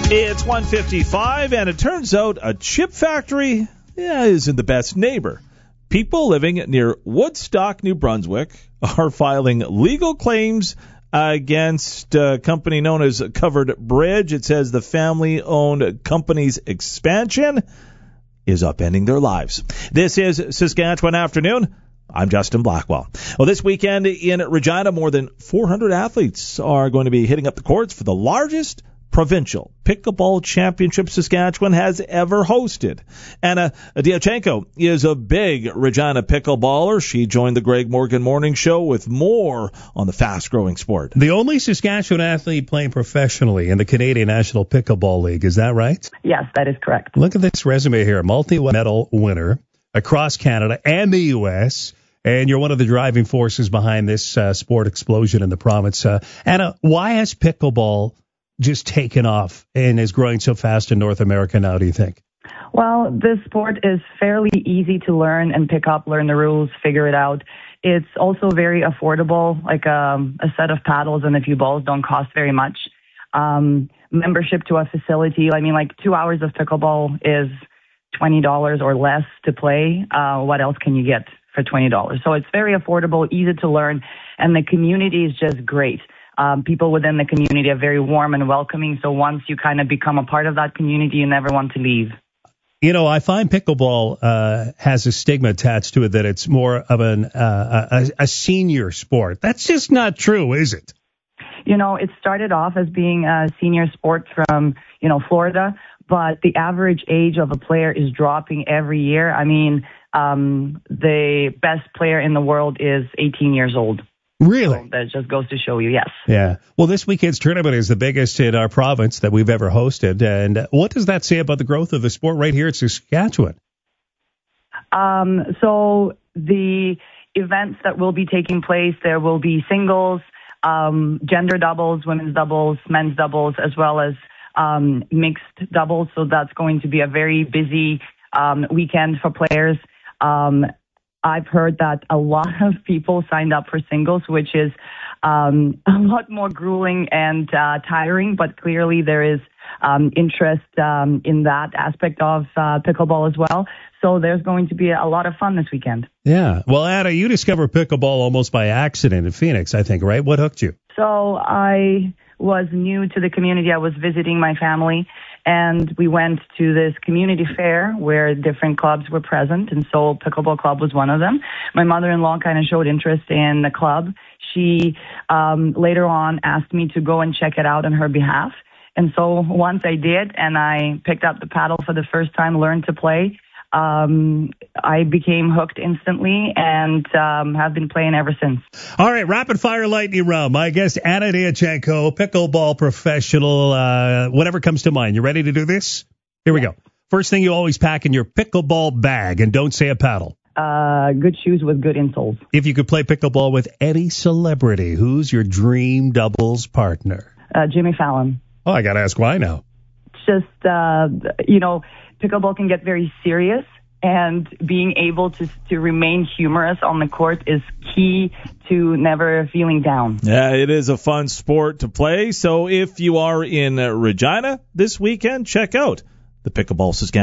It's 1:55, and it turns out a chip factory isn't the best neighbor. People living near Woodstock, New Brunswick, are filing legal claims against a company known as Covered Bridge. It says the family-owned company's expansion is upending their lives. This is Saskatchewan Afternoon. I'm Justin Blackwell. Well, this weekend in Regina, more than 400 athletes are going to be hitting up the courts for the largest provincial pickleball championship Saskatchewan has ever hosted. Anna Diachenko is a big Regina pickleballer. She joined the Greg Morgan Morning Show with more on the fast-growing sport. The only Saskatchewan athlete playing professionally in the Canadian National Pickleball League, is that right? Yes, that is correct. Look at this resume here. Multi-medal winner across Canada and the U.S., and you're one of the driving forces behind this sport explosion in the province. Anna, why has pickleball just taken off and is growing so fast in North America now, do you think? Well, this sport is fairly easy to learn and pick up, learn the rules, figure it out. It's also very affordable, like a set of paddles and a few balls don't cost very much. Membership to a facility, 2 hours of pickleball is $20 or less to play. What else can you get for $20? So it's very affordable, easy to learn, and the community is just great. People within the community are very warm and welcoming, so once you kind of become a part of that community, you never want to leave. You know, I find pickleball has a stigma attached to it that it's more of a senior sport. That's just not true, is it? You know, it started off as being a senior sport from, Florida, but the average age of a player is dropping every year. I mean, the best player in the world is 18 years old. Really? So that just goes to show you, yes. Yeah. Well, this weekend's tournament is the biggest in our province that we've ever hosted. And what does that say about the growth of the sport right here in Saskatchewan? So the events that will be taking place, there will be singles, gender doubles, women's doubles, men's doubles, as well as mixed doubles. So that's going to be a very busy weekend for players. I've heard that a lot of people signed up for singles, which is a lot more grueling and tiring, but clearly there is interest in that aspect of pickleball as well. So there's going to be a lot of fun this weekend. Yeah. Well, Anna, you discovered pickleball almost by accident in Phoenix, I think, right? What hooked you? So I was new to the community. I was visiting my family, and we went to this community fair where different clubs were present, and so Pickleball Club was one of them. My mother-in-law kind of showed interest in the club. She later on asked me to go and check it out on her behalf, and so once I did, and I picked up the paddle for the first time, learned to play, I became hooked instantly and have been playing ever since. All right, rapid fire lightning round. My guest, Anna Diachenko, pickleball professional, whatever comes to mind. You ready to do this? Here we go. First thing you always pack in your pickleball bag, and don't say a paddle. Good shoes with good insoles. If you could play pickleball with any celebrity, who's your dream doubles partner? Jimmy Fallon. Oh, I got to ask why now. Just, pickleball can get very serious, and being able to remain humorous on the court is key to never feeling down. Yeah, it is a fun sport to play. So if you are in Regina this weekend, check out the Pickleball Saskatchewan.